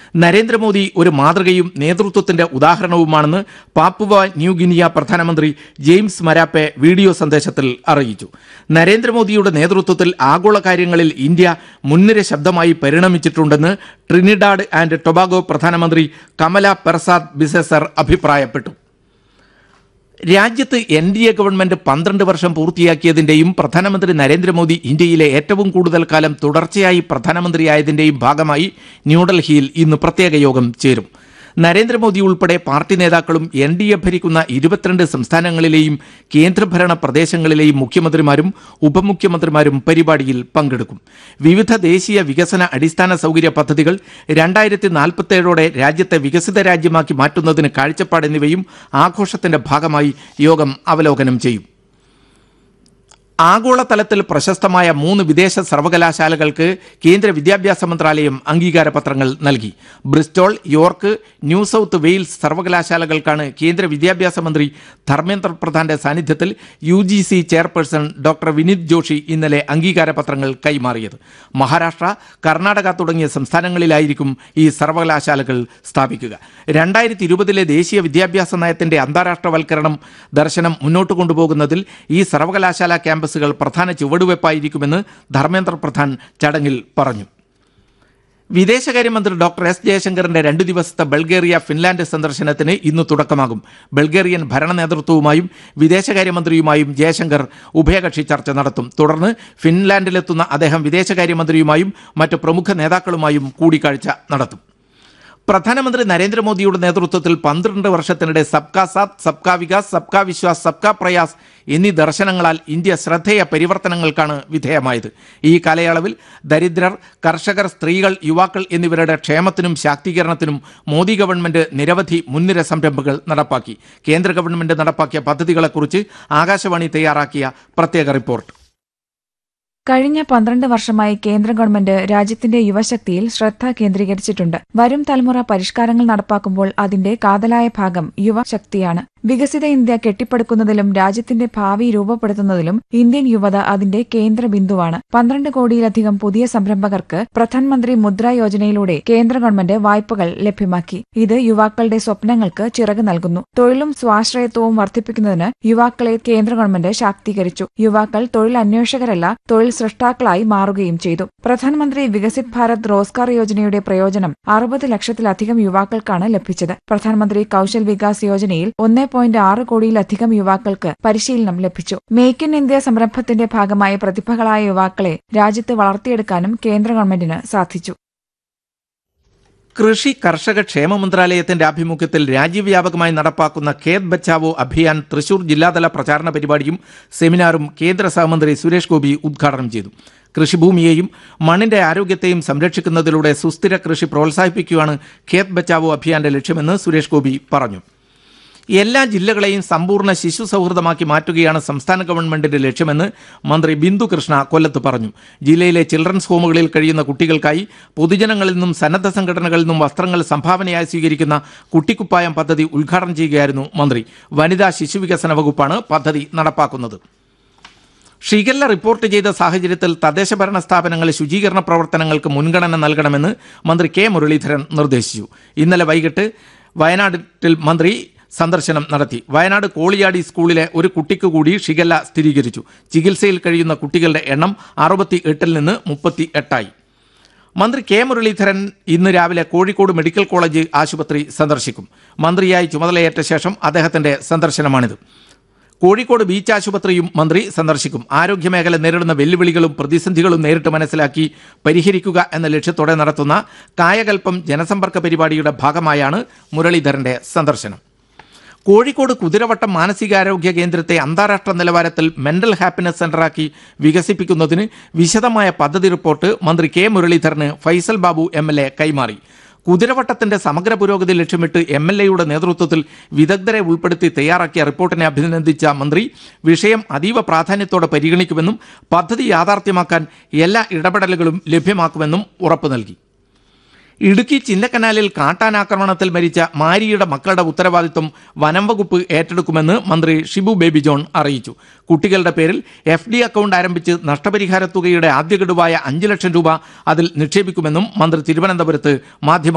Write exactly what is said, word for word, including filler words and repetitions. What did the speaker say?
നരേന്ദ്രമോദി ഒരു മാതൃകയും നേതൃത്വത്തിന്റെ ഉദാഹരണവുമാണെന്ന് പാപ്പുവ ന്യൂഗിനിയ പ്രധാനമന്ത്രി ജെയിംസ് മരാപ്പെ വീഡിയോ സന്ദേശത്തിൽ അറിയിച്ചു. നരേന്ദ്രമോദിയുടെ നേതൃത്വത്തിൽ ആഗോള കാര്യങ്ങളിൽ ഇന്ത്യ മുൻനിര ശബ്ദമായി പരിണമിച്ചിട്ടുണ്ടെന്ന് ട്രിനിഡാഡ് ആൻഡ് ടൊബാഗോ പ്രധാനമന്ത്രി കമല പെർസാദ് ബിസെസർ അഭിപ്രായപ്പെട്ടു. രാജ്യത്ത് എൻ ഡി എ ഗവൺമെന്റ് പന്ത്രണ്ട് വർഷം പൂർത്തിയാക്കിയതിന്റെയും പ്രധാനമന്ത്രി നരേന്ദ്രമോദി ഇന്ത്യയിലെ ഏറ്റവും കൂടുതൽ കാലം തുടർച്ചയായി പ്രധാനമന്ത്രിയായതിന്റെയും ഭാഗമായി ന്യൂഡൽഹിയിൽ ഇന്ന് പ്രത്യേക യോഗം ചേരും. നരേന്ദ്രമോദി ഉൾപ്പെടെ പാർട്ടി നേതാക്കളും എൻ ഡി എ ഭരിക്കുന്ന ഇരുപത്തിരണ്ട് സംസ്ഥാനങ്ങളിലെയും കേന്ദ്രഭരണ പ്രദേശങ്ങളിലെയും മുഖ്യമന്ത്രിമാരും ഉപമുഖ്യമന്ത്രിമാരും പരിപാടിയിൽ പങ്കെടുക്കും. വിവിധ ദേശീയ വികസന അടിസ്ഥാന സൗകര്യ പദ്ധതികൾ രണ്ടായിരത്തി നാൽപ്പത്തേഴോടെ രാജ്യത്തെ വികസിത രാജ്യമാക്കി മാറ്റുന്നതിന് കാഴ്ചപ്പാട് എന്നിവയും ആഘോഷത്തിന്റെ ഭാഗമായി യോഗം അവലോകനം ചെയ്യും. ആഗോളതലത്തിൽ പ്രശസ്തമായ മൂന്ന് വിദേശ സർവകലാശാലകൾക്ക് കേന്ദ്ര വിദ്യാഭ്യാസ മന്ത്രാലയം അംഗീകാരപത്രങ്ങൾ നൽകി. Bristol, York, new south Wales സർവകലാശാലകൾക്കാണ് കേന്ദ്ര വിദ്യാഭ്യാസ മന്ത്രി ധർമ്മേന്ദ്ര പ്രധാന്റെ സാന്നിധ്യത്തിൽ U G C chairperson doctor Vineeth Joshi ഇന്നലെ അംഗീകാരപത്രങ്ങൾ കൈമാറിയത്. മഹാരാഷ്ട്ര, കർണാടക തുടങ്ങിയ സംസ്ഥാനങ്ങളിലായിരിക്കും ഈ സർവകലാശാലകൾ സ്ഥാപിക്കുക. രണ്ടായിരത്തി ഇരുപതിലെ ദേശീയ വിദ്യാഭ്യാസ നയത്തിന്റെ അന്താരാഷ്ട്രവൽക്കരണം ദർശനം മുന്നോട്ട് കൊണ്ടുപോകുന്നതിൽ ഈ സർവകലാശാല ക്യാമ്പസ് പ്രധാന ചുവടുവയ്പായിരിക്കുമെന്ന് ധർമ്മേന്ദ്ര പ്രധാൻ ചടങ്ങിൽ പറഞ്ഞു. വിദേശകാര്യമന്ത്രി ഡോക്ടർ എസ് ജയശങ്കറിന്റെ രണ്ടു ദിവസത്തെ ബൾഗേറിയ ഫിൻലാൻഡ് സന്ദർശനത്തിന് ഇന്ന് തുടക്കമാകും. ബൾഗേറിയൻ ഭരണ നേതൃത്വവുമായും വിദേശകാര്യമന്ത്രിയുമായും ജയശങ്കർ ഉഭയകക്ഷി ചർച്ച നടത്തും. തുടർന്ന് ഫിൻലാൻഡിലെത്തുന്ന അദ്ദേഹം വിദേശകാര്യമന്ത്രിയുമായും മറ്റ് പ്രമുഖ നേതാക്കളുമായും കൂടിക്കാഴ്ച നടത്തും. പ്രധാനമന്ത്രി നരേന്ദ്രമോദിയുടെ നേതൃത്വത്തിൽ പന്ത്രണ്ട് വർഷത്തിനിടെ സബ്കാ സാത്ത്, സബ്കാ വികാസ്, സബ്കാ വിശ്വാസ്, സബ്കാ പ്രയാസ് എന്നീ ദർശനങ്ങളാൽ ഇന്ത്യ ശ്രദ്ധേയ പരിവർത്തനങ്ങൾക്കാണ് വിധേയമായത്. ഈ കാലയളവിൽ ദരിദ്രർ, കർഷകർ, സ്ത്രീകൾ, യുവാക്കൾ എന്നിവരുടെ ക്ഷേമത്തിനും ശാക്തീകരണത്തിനും മോദി ഗവൺമെന്റ് നിരവധി മുൻനിര സംരംഭങ്ങൾ നടപ്പാക്കി. കേന്ദ്ര ഗവൺമെന്റ് നടപ്പാക്കിയ പദ്ധതികളെക്കുറിച്ച് ആകാശവാണി തയ്യാറാക്കിയ പ്രത്യേക റിപ്പോർട്ട്. കഴിഞ്ഞ പന്ത്രണ്ട് വർഷമായി കേന്ദ്ര ഗവൺമെന്റ് രാജ്യത്തിന്റെ യുവശക്തിയിൽ ശ്രദ്ധ കേന്ദ്രീകരിച്ചിട്ടുണ്ട്. വരും തലമുറ പരിഷ്കാരങ്ങൾ നടപ്പാക്കുമ്പോൾ അതിന്റെ കാതലായ ഭാഗം യുവശക്തിയാണ്. വികസിത ഇന്ത്യ കെട്ടിപ്പടുക്കുന്നതിലും രാജ്യത്തിന്റെ ഭാവി രൂപപ്പെടുത്തുന്നതിലും ഇന്ത്യൻ യുവത അതിന്റെ കേന്ദ്ര ബിന്ദുവാണ്. പന്ത്രണ്ട് കോടിയിലധികം പുതിയ സംരംഭകർക്ക് പ്രധാനമന്ത്രി മുദ്ര യോജനയിലൂടെ കേന്ദ്ര ഗവൺമെന്റ് വായ്പകൾ ലഭ്യമാക്കി. ഇത് യുവാക്കളുടെ സ്വപ്നങ്ങൾക്ക് ചിറക് നൽകുന്നു. തൊഴിലും സ്വാശ്രയത്വവും വർദ്ധിപ്പിക്കുന്നതിന് യുവാക്കളെ കേന്ദ്ര ഗവൺമെന്റ് ശാക്തീകരിച്ചു. യുവാക്കൾ തൊഴിൽ അന്വേഷകരല്ല, തൊഴിൽ സൃഷ്ടാക്കളായി മാറുകയും ചെയ്തു. പ്രധാനമന്ത്രി വികസിത് ഭാരത് റോസ്ഗാർ യോജനയുടെ പ്രയോജനം അറുപത് ലക്ഷത്തിലധികം യുവാക്കൾക്കാണ് ലഭിച്ചത്. പ്രധാനമന്ത്രി കൌശൽ വികാസ് യോജനയിൽ ഒന്നേ പോയിന്റ് ആറ് കോടിയിലധികം യുവാക്കൾക്ക് പരിശീലനം ലഭിച്ചു. മേക്ക് ഇൻ ഇന്ത്യ സംരംഭത്തിന്റെ ഭാഗമായ പ്രതിഭകളായ യുവാക്കളെ രാജ്യത്ത് വളർത്തിയെടുക്കാനും കേന്ദ്ര ഗവൺമെന്റിന് സാധിച്ചു. കൃഷി കർഷക ക്ഷേമ മന്ത്രാലയത്തിന്റെ ആഭിമുഖ്യത്തിൽ രാജ്യവ്യാപകമായി നടപ്പാക്കുന്ന ഖേത് ബച്ചാവോ അഭിയാൻ തൃശൂർ ജില്ലാതല പ്രചാരണ പരിപാടിയും സെമിനാറും കേന്ദ്ര സഹമന്ത്രി സുരേഷ് ഗോപി ഉദ്ഘാടനം ചെയ്തു. കൃഷിഭൂമിയെയും മണ്ണിന്റെ ആരോഗ്യത്തെയും സംരക്ഷിക്കുന്നതിലൂടെ സുസ്ഥിര കൃഷി പ്രോത്സാഹിപ്പിക്കുകയാണ് ഖേത് ബച്ചാവോ അഭിയാന്റെ ലക്ഷ്യമെന്ന് സുരേഷ് ഗോപി പറഞ്ഞു. എല്ലാ ജില്ലകളെയും സമ്പൂർണ്ണ ശിശു സൗഹൃദമാക്കി മാറ്റുകയാണ് സംസ്ഥാന ഗവൺമെന്റിന്റെ ലക്ഷ്യമെന്ന് മന്ത്രി ബിന്ദു കൃഷ്ണ കൊല്ലത്ത് പറഞ്ഞു. ജില്ലയിലെ ചിൽഡ്രൻസ് ഹോമുകളിൽ കഴിയുന്ന കുട്ടികൾക്കായി പൊതുജനങ്ങളിൽ നിന്നും സന്നദ്ധ സംഘടനകളിൽ നിന്നും വസ്ത്രങ്ങൾ സംഭാവനയായി സ്വീകരിക്കുന്ന കുട്ടിക്കുപ്പായം പദ്ധതി ഉദ്ഘാടനം ചെയ്യുകയായിരുന്നു മന്ത്രി. വനിതാ ശിശുവികസന വകുപ്പാണ് പദ്ധതി നടപ്പാക്കുന്നത്. ഷിഗല്ല റിപ്പോർട്ട് ചെയ്ത സാഹചര്യത്തിൽ തദ്ദേശഭരണ സ്ഥാപനങ്ങൾ ശുചീകരണ പ്രവർത്തനങ്ങൾക്ക് മുൻഗണന നൽകണമെന്ന് മന്ത്രി കെ മുരളീധരൻ നിർദ്ദേശിച്ചു. ഇന്നലെ വൈകിട്ട് വയനാട്ടിൽ മന്ത്രി സന്ദർശനം നടത്തി. വയനാട് കോളിയാടി സ്കൂളിലെ ഒരു കുട്ടിക്ക് കൂടി ഷിഗല്ല സ്ഥിരീകരിച്ചു. ചികിത്സയിൽ കഴിയുന്ന കുട്ടികളുടെ എണ്ണം അറുപത്തി എട്ടിൽ നിന്ന് മുപ്പത്തി എട്ടായി. മന്ത്രി കെ മുരളീധരൻ ഇന്ന് രാവിലെ കോഴിക്കോട് മെഡിക്കൽ കോളേജ് ആശുപത്രി സന്ദർശിക്കും. മന്ത്രിയായി ചുമതലയേറ്റ ശേഷം അദ്ദേഹത്തിന്റെ സന്ദർശനമാണിത്. കോഴിക്കോട് ബീച്ച് ആശുപത്രിയും മന്ത്രി സന്ദർശിക്കും. ആരോഗ്യമേഖല നേരിടുന്ന വെല്ലുവിളികളും പ്രതിസന്ധികളും നേരിട്ട് മനസ്സിലാക്കി പരിഹരിക്കുക എന്ന ലക്ഷ്യത്തോടെ നടത്തുന്ന കായകൽപ്പം ജനസമ്പർക്ക പരിപാടിയുടെ ഭാഗമായാണ് മുരളീധരന്റെ സന്ദർശനം. കോഴിക്കോട് കുതിരവട്ടം മാനസികാരോഗ്യ കേന്ദ്രത്തെ അന്താരാഷ്ട്ര നിലവാരത്തിൽ മെന്റൽ ഹാപ്പിനെസ് സെന്ററാക്കി വികസിപ്പിക്കുന്നതിന് വിശദമായ പദ്ധതി റിപ്പോർട്ട് മന്ത്രി K Muraleedharan Faisal Babu M L A കൈമാറി. കുതിരവട്ടത്തിന്റെ സമഗ്ര പുരോഗതി ലക്ഷ്യമിട്ട് എം എൽ എയുടെ നേതൃത്വത്തിൽ വിദഗ്ധരെ ഉൾപ്പെടുത്തി തയ്യാറാക്കിയ റിപ്പോർട്ടിനെ അഭിനന്ദിച്ച മന്ത്രി വിഷയം അതീവ പ്രാധാന്യത്തോടെ പരിഗണിക്കുമെന്നും പദ്ധതി യാഥാർത്ഥ്യമാക്കാൻ എല്ലാ ഇടപെടലുകളും ലഭ്യമാക്കുമെന്നും ഉറപ്പു നൽകി. ഇടുക്കി ചിന്നക്കനാലിൽ കാട്ടാനാക്രമണത്തിൽ മരിച്ച മാരിയുടെ മക്കളുടെ ഉത്തരവാദിത്വം വനം വകുപ്പ് ഏറ്റെടുക്കുമെന്ന് മന്ത്രി ഷിബു ബേബി ജോൺ അറിയിച്ചു. കുട്ടികളുടെ പേരിൽ എഫ് ഡി അക്കൗണ്ട് ആരംഭിച്ച് നഷ്ടപരിഹാര തുകയുടെ ആദ്യ ഗഡുവായ അഞ്ച് ലക്ഷം രൂപ അതിൽ നിക്ഷേപിക്കുമെന്നും മന്ത്രി തിരുവനന്തപുരത്ത് മാധ്യമ